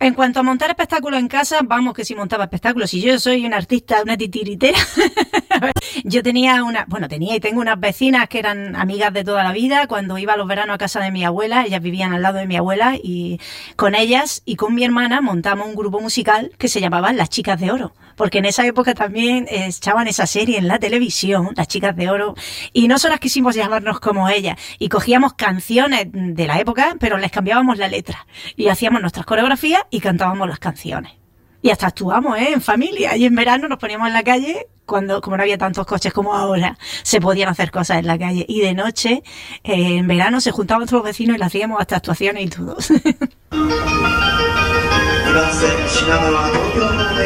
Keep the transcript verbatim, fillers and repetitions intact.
En cuanto a montar espectáculos en casa, vamos que si montaba espectáculos. Si yo soy una artista, una titiritera, yo tenía una, bueno, tenía y tengo unas vecinas que eran amigas de toda la vida. Cuando iba a los veranos a casa de mi abuela, ellas vivían al lado de mi abuela, y con ellas y con mi hermana montamos un grupo musical que se llamaba Las Chicas de Oro, porque en esa época también eh, echaban esa serie en la televisión, Las Chicas de Oro, y nosotras quisimos llamarnos como ellas, y cogíamos canciones de la época, pero les cambiábamos la letra, y hacíamos nuestras coreografías y cantábamos las canciones. Y hasta actuamos, ¿eh? En familia. Y en verano nos poníamos en la calle, cuando, como no había tantos coches como ahora, se podían hacer cosas en la calle. Y de noche, eh, en verano, se juntaban otros vecinos y le hacíamos hasta actuaciones y todo.